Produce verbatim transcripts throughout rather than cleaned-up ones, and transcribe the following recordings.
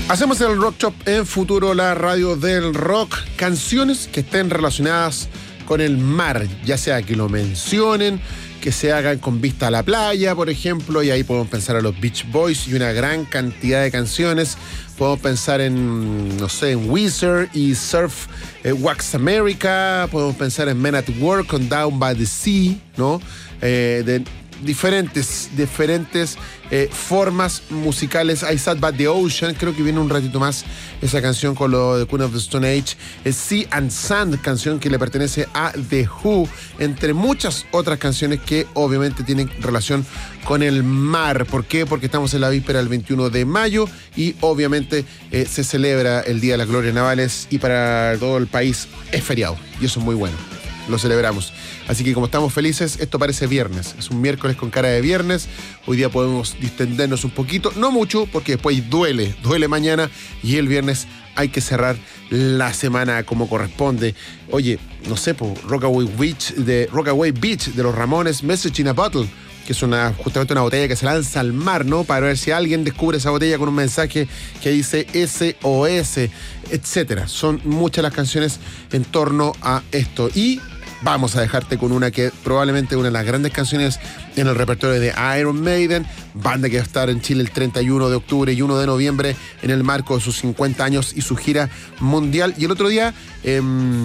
Hacemos el Rock Shop en Futuro, la radio del rock. Canciones que estén relacionadas con el mar, ya sea que lo mencionen, que se hagan con vista a la playa, por ejemplo, y ahí podemos pensar a los Beach Boys y una gran cantidad de canciones. Podemos pensar en, no sé, en Weezer y Surf eh, Wax America. Podemos pensar en Men at Work con Down by the Sea, ¿no? Eh, de diferentes, diferentes eh, formas musicales. I Sat by the Ocean, creo que viene un ratito más esa canción con lo de Queen of the Stone Age. Es Sea and Sand, canción que le pertenece a The Who, entre muchas otras canciones que obviamente tienen relación con el mar. ¿Por qué? Porque estamos en la víspera del veintiuno de mayo y obviamente eh, se celebra el Día de las Glorias Navales y para todo el país es feriado y eso es muy bueno. Lo celebramos. Así que como estamos felices, esto parece viernes. Es un miércoles con cara de viernes. Hoy día podemos distendernos un poquito. No mucho, porque después duele. Duele mañana y el viernes hay que cerrar la semana como corresponde. Oye, no sé, po, Rockaway Beach de, Rockaway Beach de los Ramones, Message in a Bottle, que es una, justamente una botella que se lanza al mar, ¿no? Para ver si alguien descubre esa botella con un mensaje que dice S O S, etcétera. Son muchas las canciones en torno a esto. Y vamos a dejarte con una que probablemente una de las grandes canciones en el repertorio de Iron Maiden, banda que va a estar en Chile el treinta y uno de octubre y uno de noviembre en el marco de sus cincuenta años y su gira mundial. Y el otro día, eh,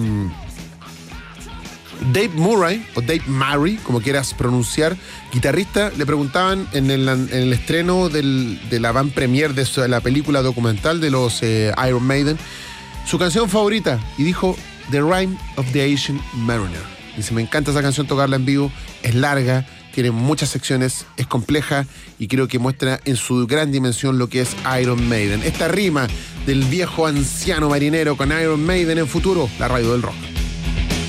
Dave Murray, o Dave Murray, como quieras pronunciar, guitarrista, le preguntaban en el, en el estreno del, de la van premier de su, la película documental de los eh, Iron Maiden, su canción favorita, y dijo The Rime of the Ancient Mariner. Dice, me encanta esa canción, tocarla en vivo, es larga, tiene muchas secciones, es compleja y creo que muestra en su gran dimensión lo que es Iron Maiden. Esta rima del viejo anciano marinero con Iron Maiden en Futuro, la radio del rock.